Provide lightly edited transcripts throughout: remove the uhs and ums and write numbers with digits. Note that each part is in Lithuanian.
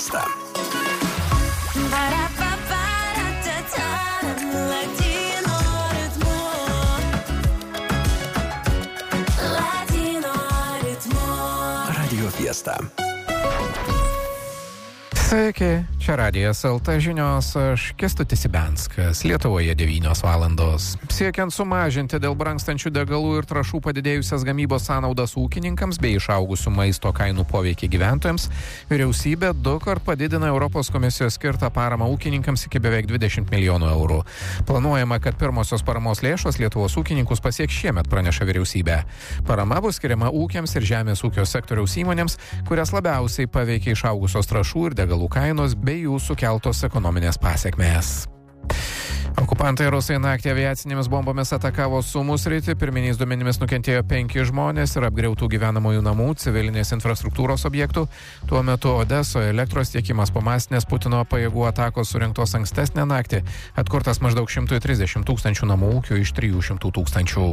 Fiesta. Radio Fiesta. Sveiki, čia Radijas LT žinios, aš Kęstutis Ibenskas, Lietuvoje 9 valandos. Siekiant sumažinti dėl brangstančių degalų ir trąšų padidėjusias gamybos sąnaudas ūkininkams bei išaugusių maisto kainų poveikį gyventojams, vyriausybė 2 kart padidina Europos komisijos skirtą paramą ūkininkams iki beveik 20 milijonų eurų. Planuojama, kad pirmosios paramos lėšos Lietuvos ūkininkus pasieks šiemet, praneša vyriausybė. Parama bus skiriama ūkiams ir žemės ūkio sektoriaus įmonėms, kurias labiausiai paveikia išaugusios trąšų ir degalų kainos bei jų sukeltos ekonominės pasekmės. Okupantai rusai naktį aviacinėmis bombomis atakavo Sumų sritį, pirminiais duomenimis nukentėjo 5 žmonės ir apgriautų gyvenamųjų namų, civilinės infrastruktūros objektų. Tuo metu Odesoje elektros tiekimas po masinės Putino pajėgų atakos surinktos ankstesnę naktį, atkurtas maždaug 130 tūkstančių namų ūkių iš 300 tūkstančių.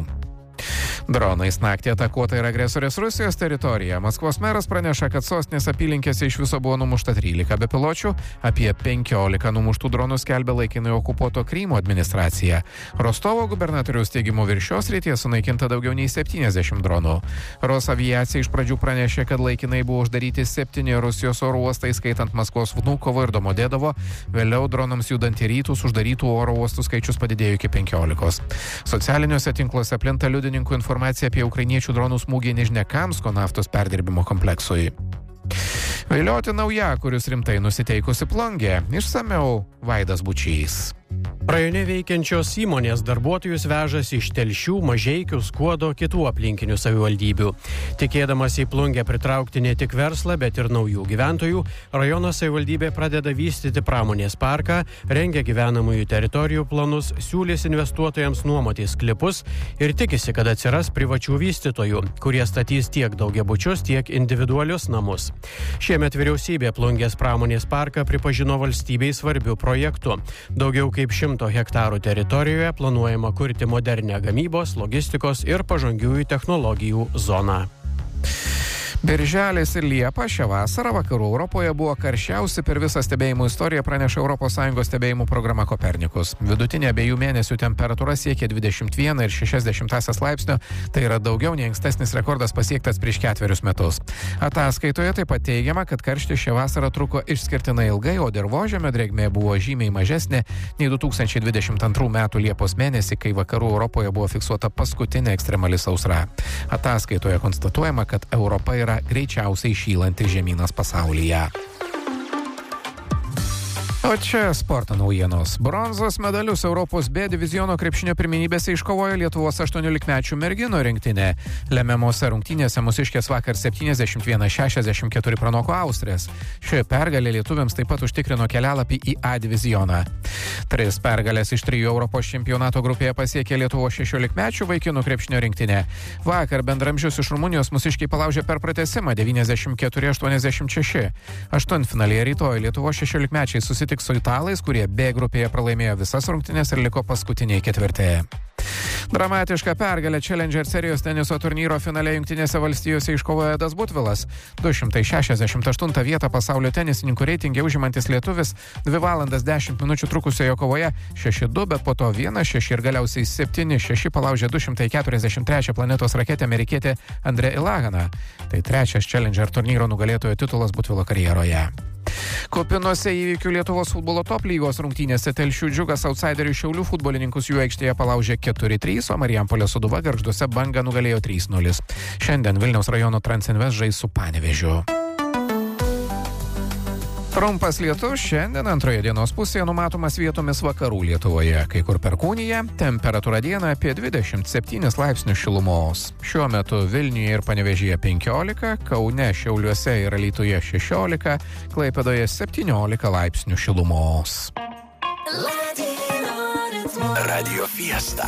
Dronais naktį atakuota ir agresorės Rusijos teritorija. Maskvos meras praneša, kad sostinės apylinkėse iš viso buvo numušta 13 bepiločių, apie 15 numuštų dronų skelbia laikinai okupuoto Krymo administracija. Rostovo gubernatoriaus teigimu virš šios srities sunaikinta daugiau nei 70 dronų. Rosaviacija iš pradžių pranešė, kad laikinai buvo uždaryti 7 Rusijos oro uostai, skaitant Maskvos Vnukovo ir Domodedovo. Vėliau dronams judant į rytus uždarytų oro uostų skaičius padidėjo iki 15. Socialiniuose tinkluose plinta liudininkų informacija apie ukrainiečių dronų smūgį Nižnekamsko naftos perdirbimo kompleksui. Vilioti naujakurius rimtai nusiteikusi Plungė. Išsamiau Vaidas Bučys. Rajone veikiančios įmonės darbuotojus vežasi iš Telšių, Mažeikių, Skuodo, kitų aplinkinių savivaldybių. Tikėdamas į Plungę pritraukti ne tik verslą, bet ir naujų gyventojų, rajono savivaldybė pradeda vystyti pramonės parką, rengia gyvenamųjų teritorijų planus, siūlys investuotojams nuomotis sklypus ir tikisi, kad atsiras privačių vystytojų, kurie statys tiek daugiabučius, tiek individualius namus. Šiemet vyriausybė Plungės pramonės parką pripažino valstybei svarbiu projektu. Daugiau kaip 100 hektarų teritorijoje planuojama kurti modernę gamybos, logistikos ir pažangiųjų technologijų zoną. Birželis ir Liepa šią vasarą vakarų Europoje buvo karščiausi per visą stebėjimų istoriją, praneša ES stebėjimų programa Kopernikus. Vidutinė abiejų mėnesių temperatūra siekia 21,6 laipsnio, tai yra daugiau nei ankstesnis rekordas pasiektas prieš 4 metus. Ataskaitoje taip pat teigiama, kad karštis šią vasarą truko išskirtinai ilgai, o dirvožemio drėgmė buvo žymiai mažesnė nei 2022 metų Liepos mėnesį, kai vakarų Europoje buvo fiksuota paskutinė ekstremali sausra. Ataskaitoje konstatuojama, kad Europa yra greičiausiai šylantis žemynas pasaulyje. O čia sporto naujienos. Bronzos medalius Europos B diviziono krepšinio pirmenybėse iškovojo Lietuvos 18-mečių merginų rinktinė. Lemiamose rungtynėse mūsiškės vakar 71-64 pranoko Austrės. Šioje pergalė lietuviams taip pat užtikrino kelialapį į A divizioną. 3 pergalės iš 3 Europos čempionato grupėje pasiekė Lietuvos 16-mečių vaikinų krepšinio rinktinė. Vakar bendramžius iš Rumunijos mūsiškiai palaužė per pratęsimą 94-86. Aštuntfinalyje rytoj Lietuvos 16-mečiai susitiks su italais, kurie B grupėje pralaimėjo visas rungtynes ir liko paskutiniai ketvirtėje. Dramatišką pergalę Challenger serijos teniso turnyro finale Jungtinėse valstijose iškovojo Edas Butvilas. 268 vietą pasaulio tenisininkų reitinge užimantis lietuvis 2 valandas 10 minučių trukusioje kovoje 6-2, bet po to 1-6 ir galiausiai 7-6 palaužė 243 planetos raketę amerikietė Andre Ilagana. Tai 3 Challenger turnyro nugalėtojo titulas Butvilo karjeroje. Kupinose įvykių Lietuvos futbolo top lygos rungtynėse Telšių Džiugas outsiderių Šiaulių futbolininkus jų aikštėje palaužė 4-3, o Marijampolės Sūduva Gargžduose Bangą nugalėjo 3-0. Šiandien Vilniaus rajono Transinvest žais su Panevėžiu. Trumpas lietus šiandien antroje dienos pusėje numatomas vietomis vakarų Lietuvoje, kai kur perkūnija, temperatūra dieną apie 27 laipsnių šilumos. Šiuo metu Vilniuje ir Panevėžyje 15, Kaune, Šiauliuose ir Alytuje 16, Klaipėdoje 17 laipsnių šilumos. Radio Fiesta.